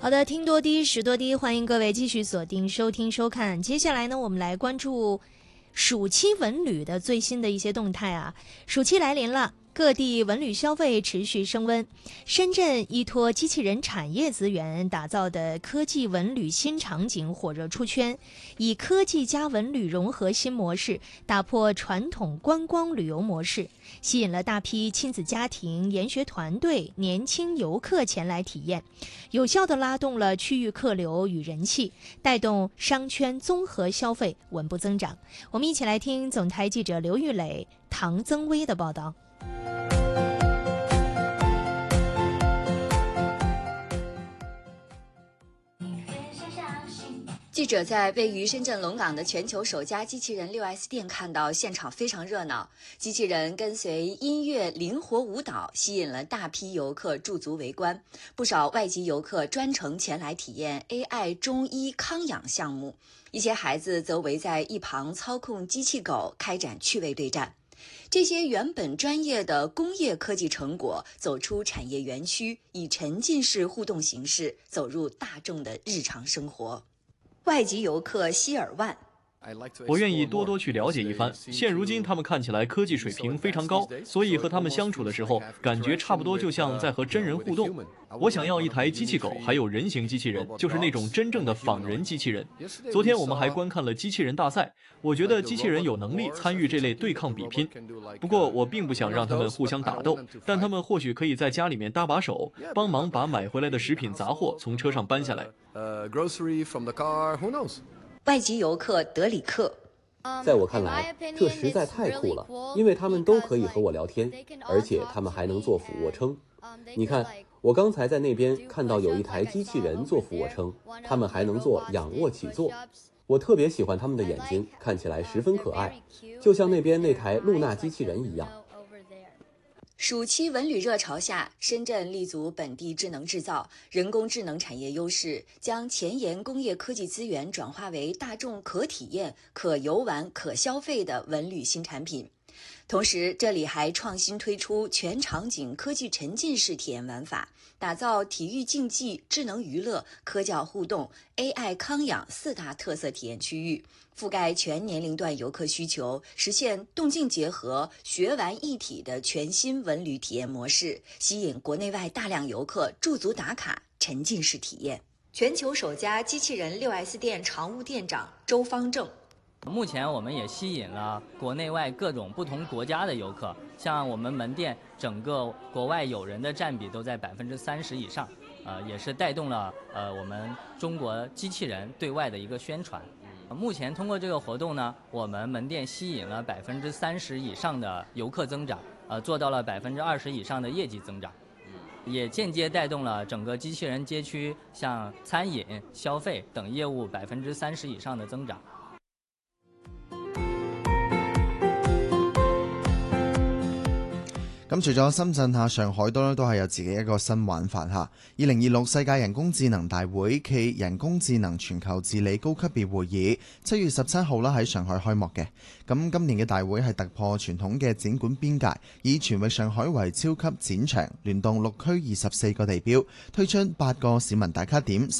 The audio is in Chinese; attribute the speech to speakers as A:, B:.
A: 好的，听多低，识多低，欢迎各位继续锁定收听收看。接下来呢，我们来关注暑期文旅的最新的一些动态啊。暑期来临了，各地文旅消费持续升温。深圳依托机器人产业资源打造的科技文旅新场景火热出圈，以科技加文旅融合新模式，打破传统观光旅游模式，吸引了大批亲子家庭、研学团队、年轻游客前来体验，有效地拉动了区域客流与人气，带动商圈综合消费稳步增长。我们一起来听总台记者刘玉磊、唐增威的报道。
B: 记者在位于深圳龙岗的全球首家机器人 6S 店看到现场非常热闹，机器人跟随音乐灵活舞蹈，吸引了大批游客驻足围观。不少外籍游客专程前来体验 AI 中医康养项目，一些孩子则围在一旁操控机器狗开展趣味对战。这些原本专业的工业科技成果走出产业园区，以沉浸式互动形式走入大众的日常生活。外籍游客希尔万，
C: 我愿意多多去了解一番。现如今他们看起来科技水平非常高，所以和他们相处的时候，感觉差不多就像在和真人互动。我想要一台机器狗，还有人形机器人，就是那种真正的仿人机器人。昨天我们还观看了机器人大赛，我觉得机器人有能力参与这类对抗比拼。不过我并不想让他们互相打斗，但他们或许可以在家里面搭把手，帮忙把买回来的食品杂货从车上搬下来。
B: 外籍游客德里克，
D: 在我看来，这实在太酷了，因为他们都可以和我聊天，而且他们还能做俯卧撑。你看，我刚才在那边看到有一台机器人做俯卧撑，他们还能做仰卧起坐。我特别喜欢他们的眼睛，看起来十分可爱，就像那边那台露娜机器人一样。
B: 暑期文旅热潮下，深圳立足本地智能制造、人工智能产业优势，将前沿工业科技资源转化为大众可体验、可游玩、可消费的文旅新产品。同时，这里还创新推出全场景科技沉浸式体验玩法，打造体育竞技、智能娱乐、科教互动、AI 康养4大特色体验区域，覆盖全年龄段游客需求，实现动静结合、学玩一体的全新文旅体验模式，吸引国内外大量游客驻足打卡，沉浸式体验。全球首家机器人 6S 店常务店长周方正。
E: 目前我们也吸引了国内外各种不同国家的游客，像我们门店整个国外友人的占比都在30%以上，也是带动了我们中国机器人对外的一个宣传。目前通过这个活动呢，我们门店吸引了30%以上的游客增长，做到了20%以上的业绩增长，也间接带动了整个机器人街区像餐饮、消費等業務30%以上的增長。
F: 咁除咗深圳上海都係有自己一個新玩法嚇。2026世界人工智能大會暨人工智能全球治理高級別會議7月17號喺上海開幕嘅。咁今年嘅大會係突破傳統嘅展館邊界，以全域上海為超級展場，聯動6區24個地標，推出8個市民打卡點。